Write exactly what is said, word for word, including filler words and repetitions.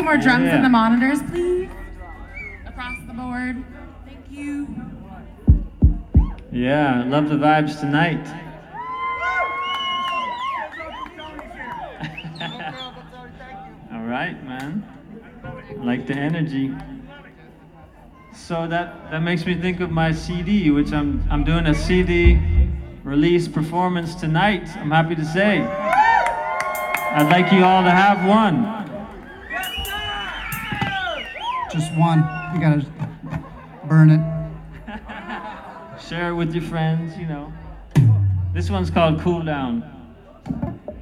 more drums Yeah. in the monitors, please? Across the board. Thank you. Yeah, love the vibes tonight. All right, man. Like the energy. So that that makes me think of my C D, which I'm I'm doing a C D release performance tonight. I'm happy to say. I'd like you all to have one. Just one. You gotta burn it. Share it with your friends, you know. This one's called Cool Down.